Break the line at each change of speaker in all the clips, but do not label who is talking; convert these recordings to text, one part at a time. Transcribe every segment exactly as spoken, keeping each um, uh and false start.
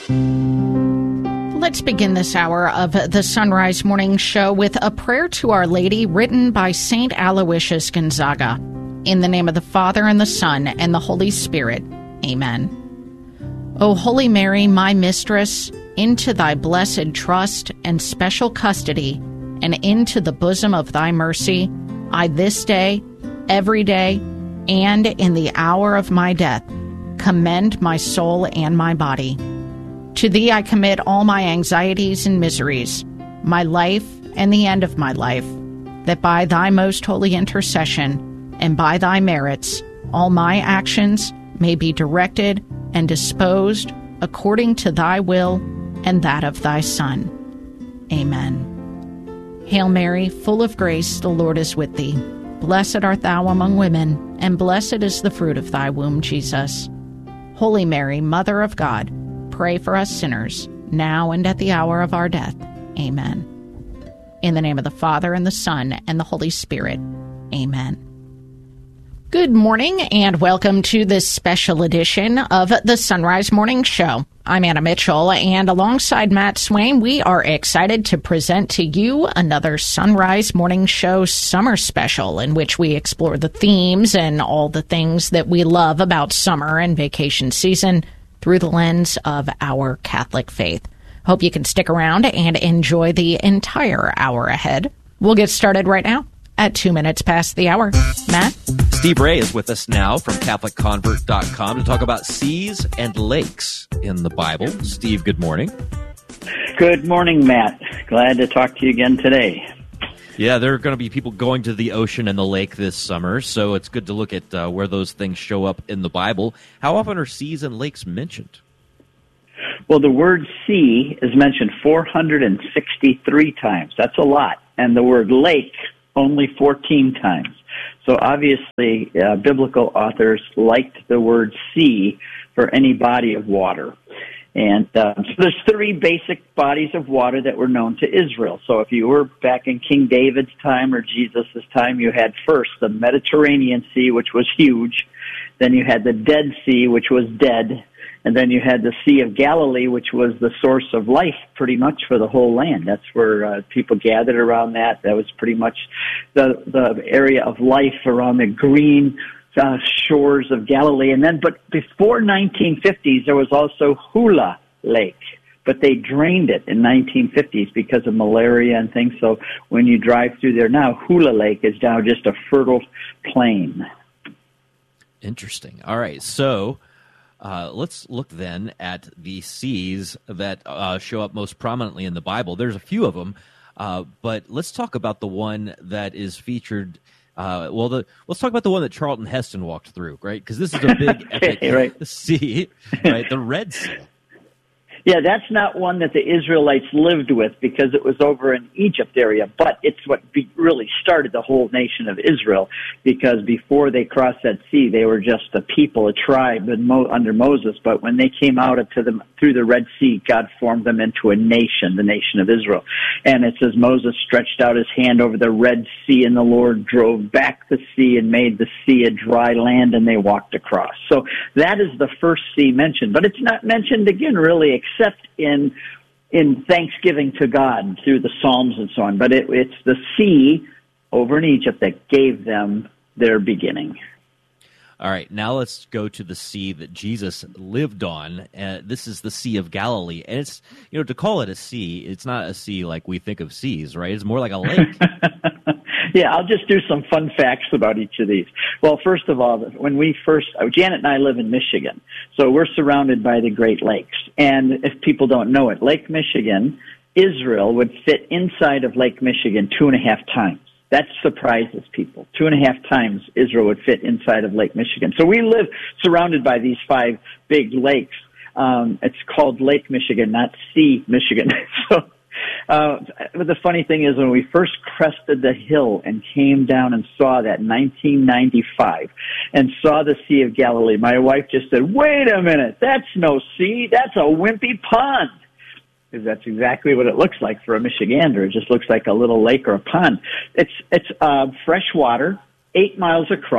Let's begin this hour of the Sunrise Morning Show with a prayer to Our Lady written by Saint Aloysius Gonzaga. In the name of the Father, and the Son, and the Holy Spirit. Amen. O Holy Mary, my mistress, into thy blessed trust and special custody, and into the bosom of thy mercy, I this day, every day, and in the hour of my death, commend my soul and my body. To thee I commit all my anxieties and miseries, my life and the end of my life, that by thy most holy intercession and by thy merits all my actions may be directed and disposed according to thy will and that of thy Son. Amen. Hail Mary, full of grace, the Lord is with thee. Blessed art thou among women, and blessed is the fruit of thy womb, Jesus. Holy Mary, Mother of God, pray for us sinners, now and at the hour of our death. Amen. In the name of the Father, and the Son, and the Holy Spirit. Amen. Good morning, and welcome to this special edition of the Sunrise Morning Show. I'm Anna Mitchell, and alongside Matt Swain, we are excited to present to you another Sunrise Morning Show summer special in which we explore the themes and all the things that we love about summer and vacation season through the lens of our Catholic faith. Hope you can stick around and enjoy the entire hour ahead. We'll get started right now at two minutes past the hour. Matt?
Steve Ray is with us now from Catholic Convert dot com to talk about seas and lakes in the Bible. Steve, good morning.
Good morning, Matt. Glad to talk to you again today.
Yeah, there are going to be people going to the ocean and the lake this summer, so it's good to look at uh, where those things show up in the Bible. How often are seas and lakes mentioned?
Well, the word sea is mentioned four hundred sixty-three times. That's a lot. And the word lake, only fourteen times. So obviously, uh, biblical authors liked the word sea for any body of water. And uh, so there's three basic bodies of water that were known to Israel. So if you were back in King David's time or Jesus' time, you had first the Mediterranean Sea, which was huge. Then you had the Dead Sea, which was dead. And then you had the Sea of Galilee, which was the source of life pretty much for the whole land. That's where uh, people gathered around that. That was pretty much the, the area of life around the green Uh, shores of Galilee. And then, but before nineteen fifties, there was also Hula Lake, but they drained it in nineteen fifties because of malaria and things. So when you drive through there now, Hula Lake is now just a fertile plain.
Interesting. All right. So uh, let's look then at the seas that uh, show up most prominently in the Bible. There's a few of them, uh, but let's talk about the one that is featured. Uh, well, the, let's talk about the one that Charlton Heston walked through, right? Because this is a big epic
right.
sea, right? The Red Sea.
Yeah, that's not one that the Israelites lived with because it was over in Egypt area, but it's what be, really started the whole nation of Israel because before they crossed that sea, they were just a people, a tribe Mo, under Moses, but when they came out to them through the Red Sea, God formed them into a nation, the nation of Israel. And it says Moses stretched out his hand over the Red Sea, and the Lord drove back the sea and made the sea a dry land, and they walked across. So that is the first sea mentioned, but it's not mentioned again really except except in in thanksgiving to God through the Psalms and so on. But it, it's the sea over in Egypt that gave them their beginning.
All right, now let's go to the sea that Jesus lived on. Uh, this is the Sea of Galilee. And it's, you know, to call it a sea, it's not a sea like we think of seas, right? It's more like a lake.
Yeah, I'll just do some fun facts about each of these. Well, first of all, when we first, Janet and I live in Michigan, so we're surrounded by the Great Lakes. And if people don't know it, Lake Michigan, Israel would fit inside of Lake Michigan two and a half times. That surprises people. Two and a half times Israel would fit inside of Lake Michigan. So we live surrounded by these five big lakes. Um, it's called Lake Michigan, not Sea Michigan. so Uh, but the funny thing is when we first crested the hill and came down and saw that in nineteen ninety-five and saw the Sea of Galilee, my wife just said, wait a minute, that's no sea, that's a wimpy pond. Because that's exactly what it looks like for a Michigander. It just looks like a little lake or a pond. It's, it's uh, fresh water, eight miles across,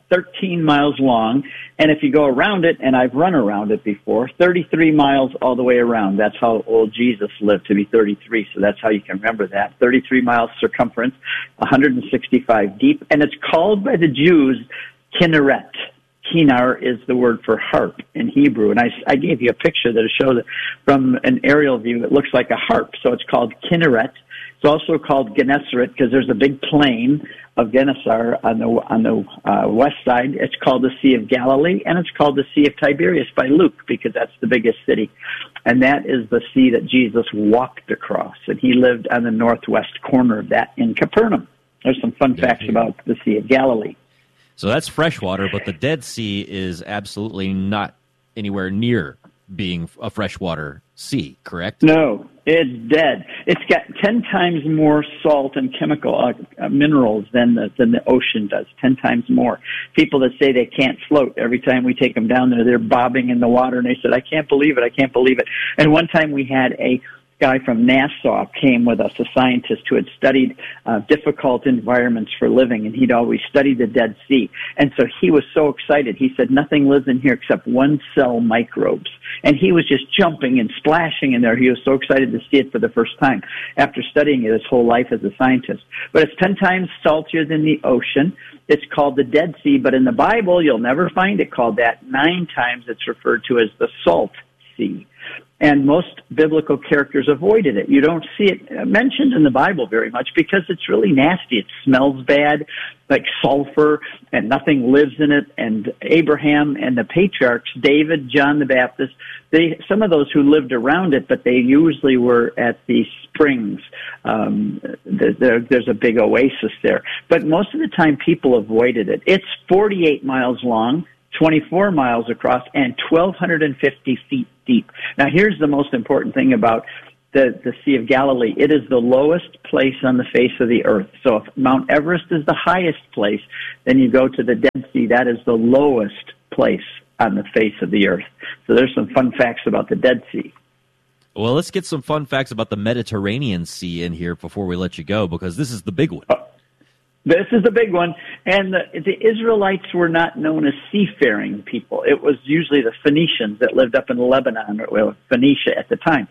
thirteen miles long. And if you go around it, and I've run around it before, thirty-three miles all the way around. That's how old Jesus lived, to be thirty-three. So that's how you can remember that. thirty-three miles circumference, one hundred sixty-five deep. And it's called by the Jews Kinneret. Kinar is the word for harp in Hebrew. And I, I gave you a picture that shows it from an aerial view. It looks like a harp. So it's called Kinneret. It's also called Gennesaret because there's a big plain of Gennesaret on the on the uh, west side. It's called the Sea of Galilee, and it's called the Sea of Tiberias by Luke because that's the biggest city. And that is the sea that Jesus walked across, and he lived on the northwest corner of that in Capernaum. There's some fun facts about the Sea of Galilee.
So that's freshwater, but the Dead Sea is absolutely not anywhere near being a freshwater sea, correct?
No, it's dead. It's got ten times more salt and chemical uh, uh, minerals than the, than the ocean does, ten times more. People that say they can't float, every time we take them down there, they're bobbing in the water, and they said, I can't believe it, I can't believe it. And one time we had a guy from NASA came with us, a scientist who had studied uh, difficult environments for living, and he'd always studied the Dead Sea. And so he was so excited. He said, nothing lives in here except one-cell microbes. And he was just jumping and splashing in there. He was so excited to see it for the first time after studying it his whole life as a scientist. But it's ten times saltier than the ocean. It's called the Dead Sea, but in the Bible, you'll never find it called that. Nine times it's referred to as the Salt Sea. And most biblical characters avoided it. You don't see it mentioned in the Bible very much because it's really nasty. It smells bad, like sulfur, and nothing lives in it. And Abraham and the patriarchs, David, John the Baptist, they some of those who lived around it, but they usually were at the springs. Um, there, there's a big oasis there. But most of the time, people avoided it. It's forty-eight miles long, twenty-four miles across, and twelve fifty feet deep. Now, here's the most important thing about the, the Sea of Galilee. It is the lowest place on the face of the earth. So if Mount Everest is the highest place, then you go to the Dead Sea. That is the lowest place on the face of the earth. So there's some fun facts about the Dead Sea.
Well, let's get some fun facts about the Mediterranean Sea in here before we let you go, because this is the big one.
Oh. This is the big one, and the, the Israelites were not known as seafaring people. It was usually the Phoenicians that lived up in Lebanon, or well, Phoenicia at the time.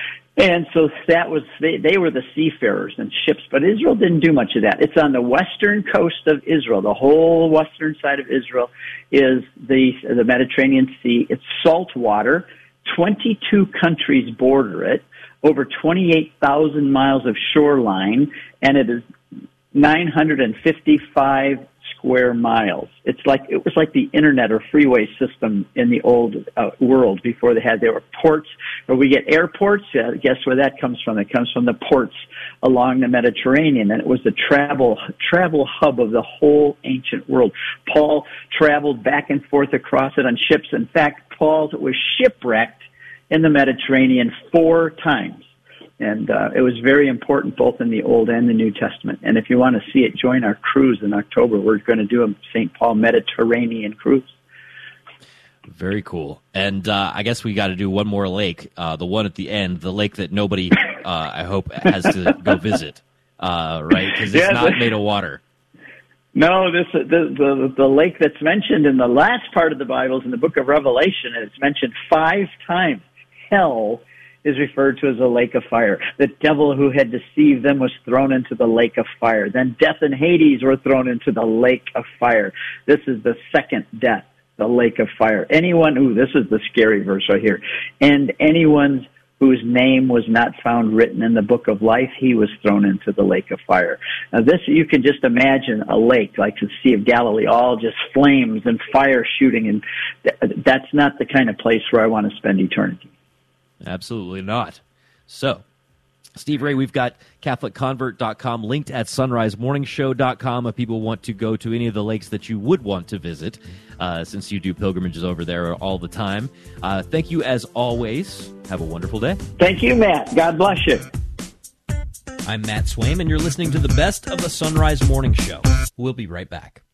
And so that was, they, they were the seafarers and ships, but Israel didn't do much of that. It's on the western coast of Israel. The whole western side of Israel is the, the Mediterranean Sea. It's salt water. twenty-two countries border it, over twenty-eight thousand miles of shoreline, and it is nine hundred fifty-five square miles. It's like it was like the internet or freeway system in the old uh, world before they had there were ports. Where we get airports, uh, guess where that comes from? It comes from the ports along the Mediterranean, and it was the travel travel hub of the whole ancient world. Paul traveled back and forth across it on ships. In fact, Paul was shipwrecked in the Mediterranean four times. And uh, it was very important both in the Old and the New Testament. And if you want to see it, join our cruise in October. We're going to do a Saint Paul Mediterranean cruise.
Very cool. And uh, I guess we got to do one more lake, uh, the one at the end, the lake that nobody, uh, I hope, has to go visit, uh, right? Because it's yeah, not made of water.
No, this the, the the lake that's mentioned in the last part of the Bible is in the book of Revelation, and it's mentioned five times. Hell is referred to as a lake of fire. The devil who had deceived them was thrown into the lake of fire. Then death and Hades were thrown into the lake of fire. This is the second death, the lake of fire. Anyone, ooh, this is the scary verse right here. And anyone whose name was not found written in the book of life, he was thrown into the lake of fire. Now this, you can just imagine a lake like the Sea of Galilee, all just flames and fire shooting, and th- that's not the kind of place where I want to spend eternity.
Absolutely not. So, Steve Ray, we've got Catholic Convert dot com linked at Sunrise Morning Show dot com if people want to go to any of the lakes that you would want to visit, uh, since you do pilgrimages over there all the time. Uh, thank you as always. Have a wonderful day.
Thank you, Matt. God bless you.
I'm Matt Swaim, and you're listening to the best of the Sunrise Morning Show. We'll be right back.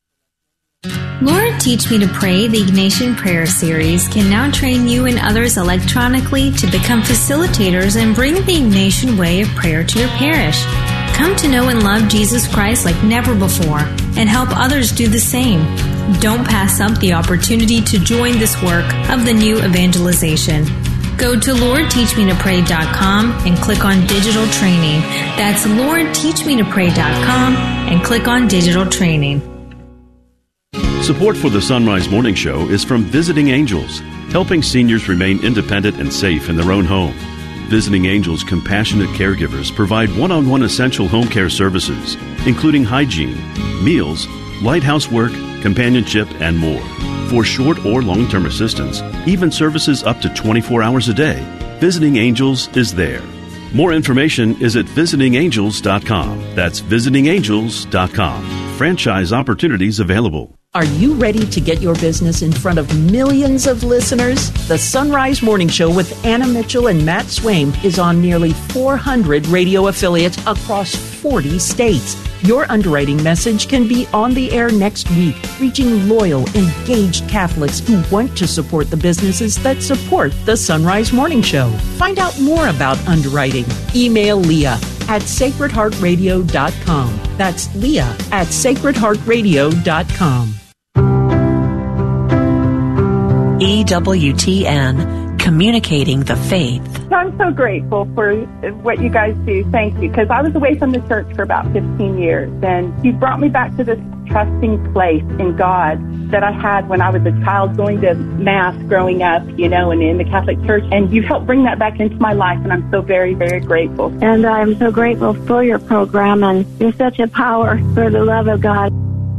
Lord, Teach Me to Pray, the Ignatian Prayer Series, can now train you and others electronically to become facilitators and bring the Ignatian way of prayer to your parish. Come to know and love Jesus Christ like never before and help others do the same. Don't pass up the opportunity to join this work of the new evangelization. Go to Lord Teach Me To Pray dot com and click on Digital Training. That's Lord Teach Me To Pray dot com and click on Digital Training.
Support for the Sunrise Morning Show is from Visiting Angels, helping seniors remain independent and safe in their own home. Visiting Angels compassionate caregivers provide one-on-one essential home care services, including hygiene, meals, light housework, companionship, and more. For short or long-term assistance, even services up to twenty-four hours a day, Visiting Angels is there. More information is at visiting angels dot com. That's visiting angels dot com. Franchise opportunities available.
Are you ready to get your business in front of millions of listeners? The Sunrise Morning Show with Anna Mitchell and Matt Swaim is on nearly four hundred radio affiliates across forty states. Your underwriting message can be on the air next week, reaching loyal, engaged Catholics who want to support the businesses that support the Sunrise Morning Show. Find out more about underwriting. Email Leah at sacred heart radio dot com. That's Leah at sacred heart radio dot com.
E W T N, communicating the faith.
I'm so grateful for what you guys do. Thank you. Because I was away from the church for about fifteen years, and you brought me back to this trusting place in God that I had when I was a child going to Mass growing up, you know, and in the Catholic Church. And you've helped bring that back into my life, and I'm so very, very grateful.
And I'm so grateful for your program, and you're such a power for the love of God.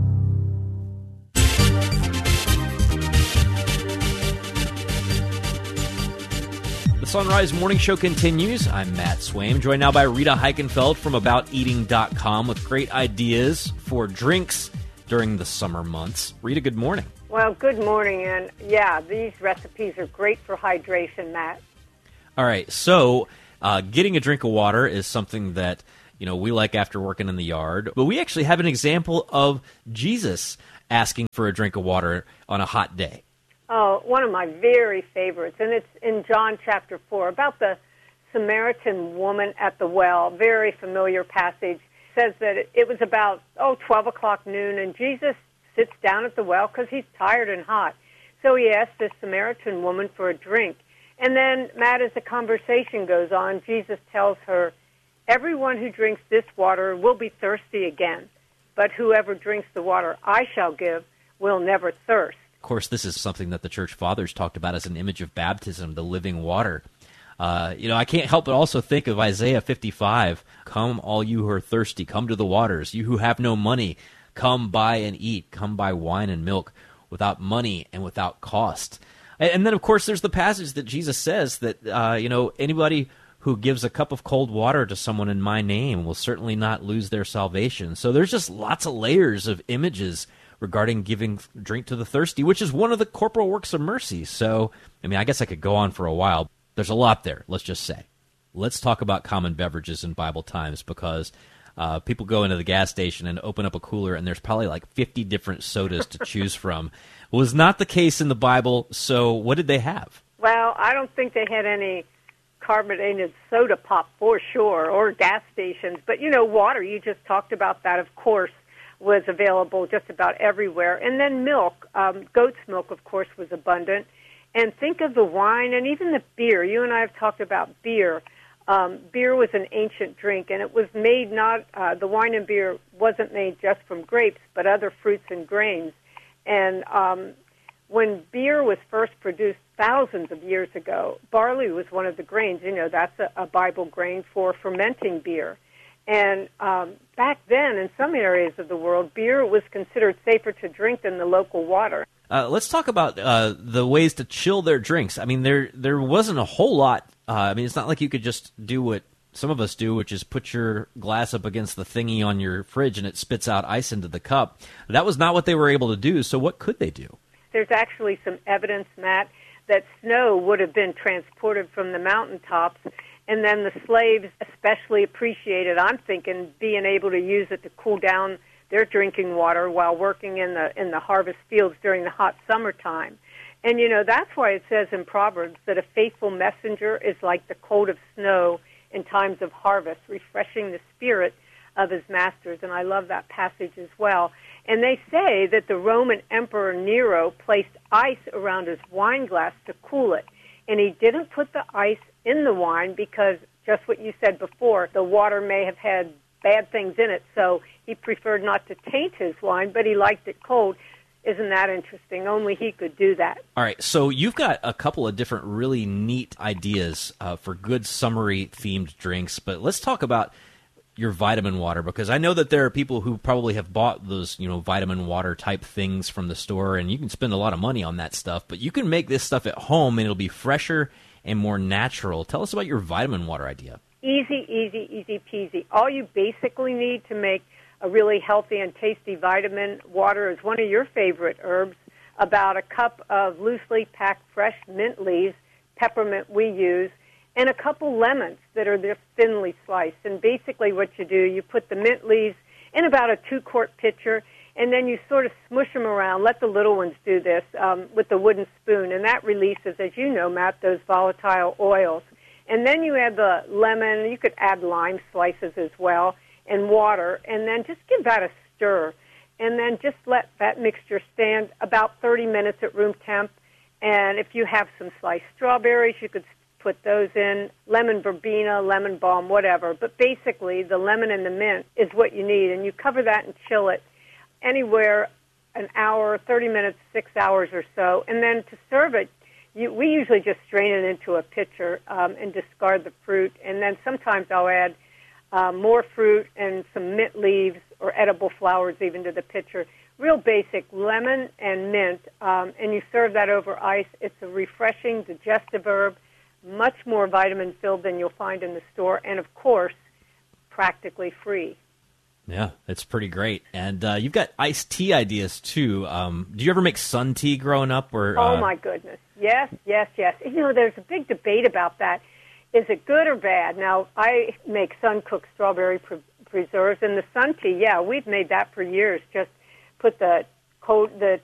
Sunrise Morning Show continues. I'm Matt Swaim, joined now by Rita Heichenfeld from about eating dot com with great ideas for drinks during the summer months. Rita, good morning.
Well, good morning, and yeah, these recipes are great for hydration, Matt.
All right, so uh, getting a drink of water is something that, you know, we like after working in the yard, but we actually have an example of Jesus asking for a drink of water on a hot day.
Oh, one of my very favorites, and it's in John chapter four, about the Samaritan woman at the well. Very familiar passage. Says that it was about, oh, twelve o'clock noon, and Jesus sits down at the well because he's tired and hot. So he asks this Samaritan woman for a drink. And then, Matt, as the conversation goes on, Jesus tells her, everyone who drinks this water will be thirsty again, but whoever drinks the water I shall give will never thirst.
Of course, this is something that the Church Fathers talked about as an image of baptism, the living water. Uh, you know, I can't help but also think of Isaiah fifty-five. Come, all you who are thirsty, come to the waters. You who have no money, come buy and eat. Come buy wine and milk without money and without cost. And, and then, of course, there's the passage that Jesus says that, uh, you know, anybody who gives a cup of cold water to someone in my name will certainly not lose their salvation. So there's just lots of layers of images regarding giving drink to the thirsty, which is one of the corporal works of mercy. So, I mean, I guess I could go on for a while. There's a lot there, let's just say. Let's talk about common beverages in Bible times, because uh, people go into the gas station and open up a cooler, and there's probably like fifty different sodas to choose from. It was not the case in the Bible, so what did they have?
Well, I don't think they had any carbonated soda pop for sure, or gas stations. But, you know, water, you just talked about that, of course, was available just about everywhere. And then milk, um, goat's milk, of course, was abundant. And think of the wine and even the beer. You and I have talked about beer. Um, beer was an ancient drink, and it was made not, uh, the wine and beer wasn't made just from grapes, but other fruits and grains. And um, when beer was first produced thousands of years ago, barley was one of the grains. You know, that's a, a Bible grain for fermenting beer. And um, back then, in some areas of the world, beer was considered safer to drink than the local water.
Uh, let's talk about uh, the ways to chill their drinks. I mean, there there wasn't a whole lot. Uh, I mean, it's not like you could just do what some of us do, which is put your glass up against the thingy on your fridge and it spits out ice into the cup. That was not what they were able to do, so what could they do?
There's actually some evidence, Matt, that snow would have been transported from the mountaintops, and then the slaves especially appreciated, I'm thinking, being able to use it to cool down their drinking water while working in the in the harvest fields during the hot summertime. And, you know, that's why it says in Proverbs that a faithful messenger is like the coat of snow in times of harvest, refreshing the spirit of his masters, and I love that passage as well. And they say that the Roman Emperor Nero placed ice around his wine glass to cool it, and he didn't put the ice in the wine because, just what you said before, the water may have had bad things in it, so he preferred not to taint his wine, but he liked it cold. Isn't that interesting? Only he could do that.
All right, so you've got a couple of different really neat ideas uh, for good summery-themed drinks, but let's talk about your vitamin water, because I know that there are people who probably have bought those, you know, vitamin water type things from the store, and you can spend a lot of money on that stuff, but you can make this stuff at home, and it'll be fresher and more natural. Tell us about your vitamin water idea.
Easy, easy, easy peasy. All you basically need to make a really healthy and tasty vitamin water is one of your favorite herbs, about a cup of loosely packed fresh mint leaves, peppermint we use, and a couple lemons that are just thinly sliced. And basically what you do, you put the mint leaves in about a two-quart pitcher, and then you sort of smush them around. Let the little ones do this um, with the wooden spoon, and that releases, as you know, Matt, those volatile oils. And then you add the lemon. You could add lime slices as well, and water, and then just give that a stir. And then just let that mixture stand about thirty minutes at room temp. And if you have some sliced strawberries, you could put those in, lemon verbena, lemon balm, whatever. But basically, the lemon and the mint is what you need. And you cover that and chill it anywhere an hour, thirty minutes, six hours or so. And then to serve it, you, we usually just strain it into a pitcher um, and discard the fruit. And then sometimes I'll add Uh, more fruit and some mint leaves or edible flowers even to the pitcher. Real basic, lemon and mint, um, and you serve that over ice. It's a refreshing, digestive herb, much more vitamin-filled than you'll find in the store, and, of course, practically free.
Yeah, it's pretty great. And uh, you've got iced tea ideas, too. Um, do you ever make sun tea growing up? Or
Oh,
uh...
my goodness. Yes, yes, yes. You know, there's a big debate about that. Is it good or bad? Now, I make sun-cooked strawberry pre- preserves, and the sun tea, yeah, we've made that for years. Just put the cold, the